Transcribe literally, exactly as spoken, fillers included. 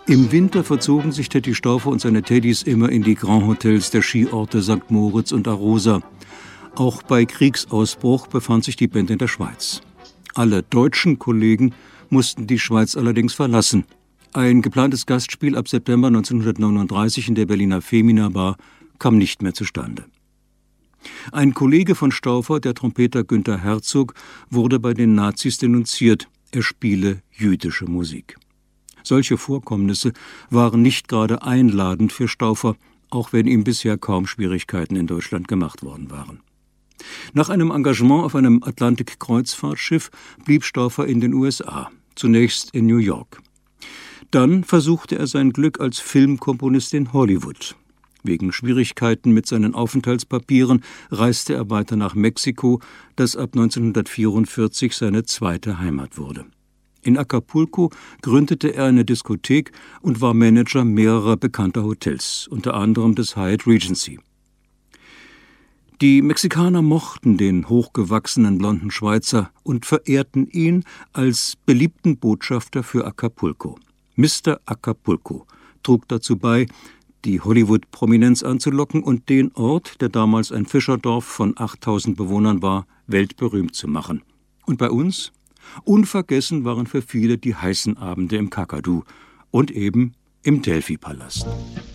Im Winter verzogen sich Teddy Stauffer und seine Teddys immer in die Grand Hotels der Skiorte Sankt Moritz und Arosa. Auch bei Kriegsausbruch befand sich die Band in der Schweiz. Alle deutschen Kollegen mussten die Schweiz allerdings verlassen. Ein geplantes Gastspiel ab September neunzehnhundertneununddreißig in der Berliner Femina Bar kam nicht mehr zustande. Ein Kollege von Stauffer, der Trompeter Günther Herzog, wurde bei den Nazis denunziert, er spiele jüdische Musik. Solche Vorkommnisse waren nicht gerade einladend für Stauffer, auch wenn ihm bisher kaum Schwierigkeiten in Deutschland gemacht worden waren. Nach einem Engagement auf einem Atlantik-Kreuzfahrtschiff blieb Stauffer in den U S A, zunächst in New York. Dann versuchte er sein Glück als Filmkomponist in Hollywood. Wegen Schwierigkeiten mit seinen Aufenthaltspapieren reiste er weiter nach Mexiko, das ab neunzehnhundertvierundvierzig seine zweite Heimat wurde. In Acapulco gründete er eine Diskothek und war Manager mehrerer bekannter Hotels, unter anderem des Hyatt Regency. Die Mexikaner mochten den hochgewachsenen blonden Schweizer und verehrten ihn als beliebten Botschafter für Acapulco. Mister Acapulco trug dazu bei, die Hollywood-Prominenz anzulocken und den Ort, der damals ein Fischerdorf von achttausend Bewohnern war, weltberühmt zu machen. Und bei uns? Unvergessen waren für viele die heißen Abende im Kakadu und eben im Delphi-Palast.